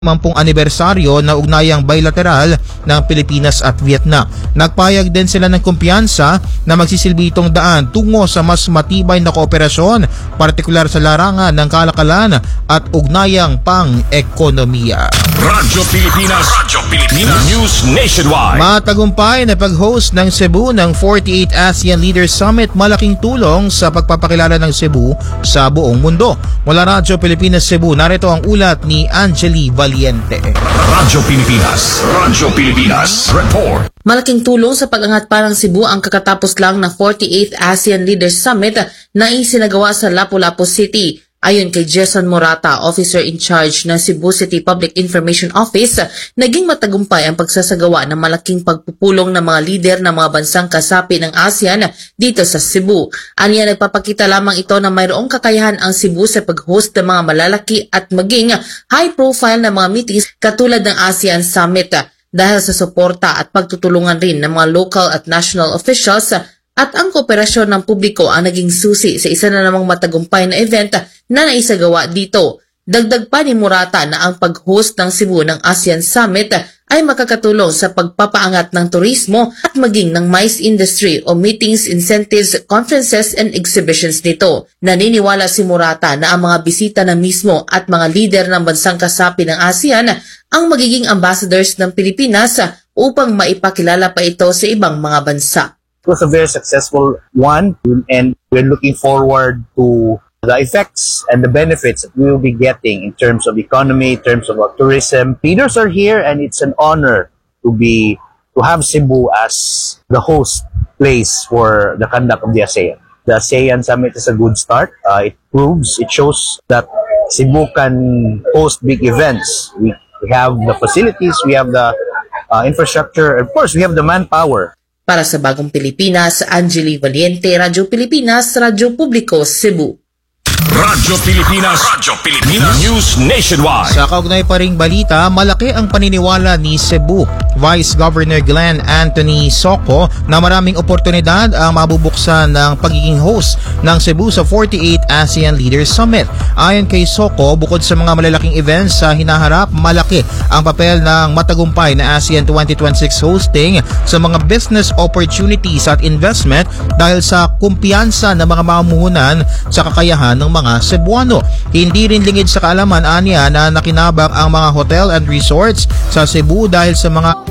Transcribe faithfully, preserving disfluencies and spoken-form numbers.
mampung anibersaryo na ugnayang bilateral ng Pilipinas at Vietnam. Nagpayag din sila ng kumpiyansa na magsisilbi itong daan tungo sa mas matibay na kooperasyon, partikular sa larangan ng kalakalan at ugnayang pang-ekonomiya. Radyo Pilipinas, Radyo Pilipinas News Nationwide. Matagumpay na pag-host ng Cebu ng forty-eighth ASEAN Leaders Summit, malaking tulong sa pagpapakilala ng Cebu sa buong mundo. Mula Radyo Pilipinas Cebu, narito ang ulat ni Angeli Valiente. Radyo Pilipinas, Radyo Pilipinas Report. Malaking tulong sa pag-angat parang Cebu ang kakatapos lang na forty-eighth ASEAN Leaders Summit na isinagawa sa Lapu-Lapu City. Ayon kay Jason Morata, Officer in Charge ng Cebu City Public Information Office, naging matagumpay ang pagsasagawa ng malaking pagpupulong ng mga lider ng mga bansang kasapi ng ASEAN dito sa Cebu. Aniya, nagpapakita lamang ito na mayroong kakayahan ang Cebu sa pag-host ng mga malalaki at maging high-profile na mga meetings katulad ng ASEAN Summit dahil sa suporta at pagtutulungan rin ng mga local at national officials. At ang kooperasyon ng publiko ang naging susi sa isa na namang matagumpay na event na naisagawa dito. Dagdag pa ni Morata na ang pag-host ng Cebu ng ASEAN Summit ay makakatulong sa pagpapaangat ng turismo at maging ng MICE industry o meetings, incentives, conferences and exhibitions nito. Naniniwala si Morata na ang mga bisita na mismo at mga lider ng bansang kasapi ng ASEAN ang magiging ambassadors ng Pilipinas upang maipakilala pa ito sa ibang mga bansa. It was a very successful one, and we're looking forward to the effects and the benefits that we will be getting in terms of economy, in terms of tourism. Leaders are here, and it's an honor to be to have Cebu as the host place for the conduct of the ASEAN. The ASEAN Summit is a good start. Uh, it proves, it shows that Cebu can host big events. We, we have the facilities, we have the uh, infrastructure, and of course, we have the manpower. Para sa Bagong Pilipinas, Angeli Valiente, Radyo Pilipinas, Radyo Publiko, Cebu. Radyo Pilipinas, Radyo Pilipinas News Nationwide. Sa kaugnay pa ring balita, malaki ang paniniwala ni Cebu Vice Governor Glenn Anthony Soko na maraming oportunidad ang mabubuksan ng pagiging host ng Cebu sa forty-eighth ASEAN Leaders Summit. Ayon kay Soko, bukod sa mga malalaking events sa hinaharap, malaki ang papel ng matagumpay na ASEAN twenty twenty-six hosting sa mga business opportunities at investment dahil sa kumpiyansa ng mga mamumuhunan sa kakayahan ng mga Cebuano. Hindi rin lingid sa kaalaman aniya na nakinabang ang mga hotel and resorts sa Cebu dahil sa mga